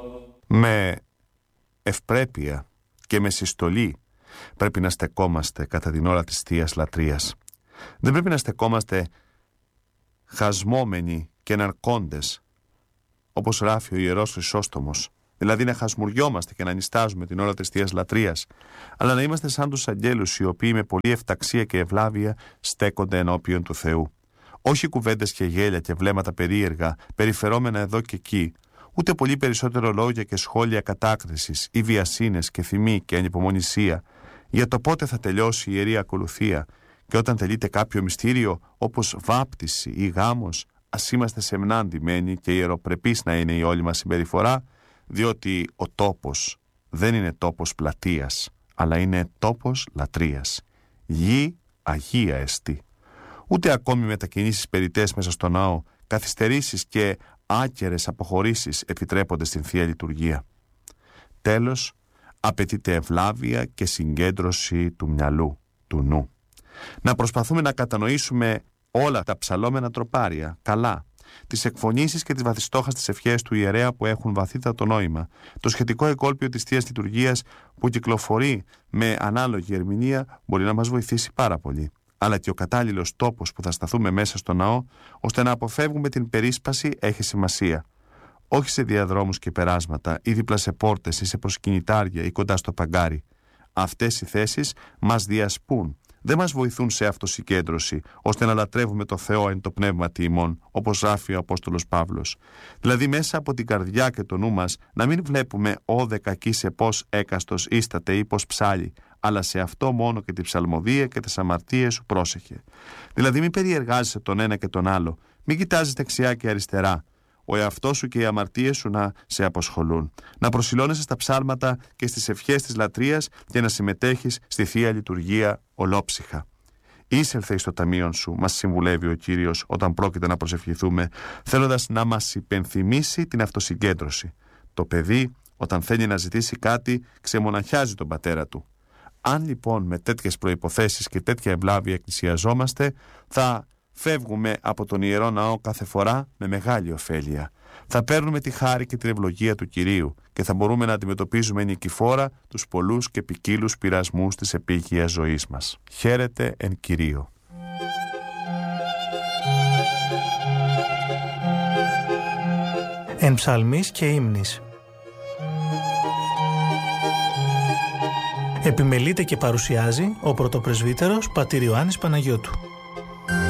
Με ευπρέπεια και με συστολή πρέπει να στεκόμαστε κατά την ώρα της Θείας Λατρείας. Δεν πρέπει να στεκόμαστε χασμόμενοι και ναρκώντες, όπως γράφει ο Ιερός Χρυσόστομος, δηλαδή να χασμουριόμαστε και να νηστάζουμε την ώρα της Θείας Λατρείας, αλλά να είμαστε σαν τους αγγέλους οι οποίοι με πολλή ευταξία και ευλάβεια στέκονται ενώπιον του Θεού. Όχι κουβέντες και γέλια και βλέμματα περίεργα, περιφερόμενα εδώ και εκεί, ούτε πολύ περισσότερο λόγια και σχόλια κατάκρισης ή βιασύνες και θυμή και ανυπομονησία για το πότε θα τελειώσει η Ιερή Ακολουθία, και όταν τελείται κάποιο μυστήριο όπως βάπτιση ή γάμος, ας είμαστε σεμνά αντιμένοι και ιεροπρεπείς να είναι η όλη μας συμπεριφορά, διότι ο τόπος δεν είναι τόπος πλατείας, αλλά είναι τόπος λατρείας. Γη Αγία εστί. Ούτε ακόμη μετακινήσεις περιττές μέσα στο ναό, καθυστερήσεις και άκερες αποχωρήσεις επιτρέπονται στην Θεία Λειτουργία. Τέλος, απαιτείται ευλάβεια και συγκέντρωση του μυαλού, του νου. Να προσπαθούμε να κατανοήσουμε όλα τα ψαλόμενα τροπάρια καλά, τις εκφωνήσεις και τις βαθιστόχαστες ευχές του ιερέα που έχουν βαθύτατο νόημα, το σχετικό εκόλπιο της Θείας Λειτουργίας που κυκλοφορεί με ανάλογη ερμηνεία μπορεί να μας βοηθήσει πάρα πολύ, αλλά και ο κατάλληλος τόπος που θα σταθούμε μέσα στο ναό, ώστε να αποφεύγουμε την περίσπαση, έχει σημασία. Όχι σε διαδρόμους και περάσματα ή δίπλα σε πόρτες ή σε προσκυνητάρια ή κοντά στο παγκάρι. Αυτές οι θέσεις μας διασπούν, δεν μας βοηθούν σε αυτοσυγκέντρωση, ώστε να λατρεύουμε το Θεό εν το πνεύματι ημών, όπως γράφει ο Απόστολος Παύλος. Δηλαδή μέσα από την καρδιά και το νου μας να μην βλέπουμε «Όδε κακή σε πώς έκαστος ίσταται» ή «πώς ψάλλει», αλλά σε αυτό μόνο και τη ψαλμοδία και τις αμαρτίες σου πρόσεχε. Δηλαδή μην περιεργάζεσαι τον ένα και τον άλλο, μην κοιτάζεις δεξιά και αριστερά, ο εαυτός σου και οι αμαρτίες σου να σε αποσχολούν. Να προσιλώνεσαι στα ψάλματα και στις ευχές της λατρείας και να συμμετέχεις στη Θεία Λειτουργία ολόψυχα. Είσελθε εις το ταμείον σου, μας συμβουλεύει ο Κύριος όταν πρόκειται να προσευχηθούμε, θέλοντας να μας υπενθυμίσει την αυτοσυγκέντρωση. Το παιδί, όταν θέλει να ζητήσει κάτι, ξεμοναχιάζει τον πατέρα του. Αν λοιπόν με τέτοιες προϋποθέσεις και τέτοια ευλάβεια εκκλησιαζόμαστε, θα φεύγουμε από τον Ιερό Ναό κάθε φορά με μεγάλη ωφέλεια. Θα παίρνουμε τη χάρη και την ευλογία του Κυρίου και θα μπορούμε να αντιμετωπίζουμε νικηφόρα τους πολλούς και ποικίλους πειρασμούς της επίγειας ζωής μας. Χαίρετε εν Κυρίω. Εν ψαλμής και ύμνης. Επιμελείται και παρουσιάζει ο πρωτοπρεσβύτερος πατήρ Ιωάννης Παναγιώτου.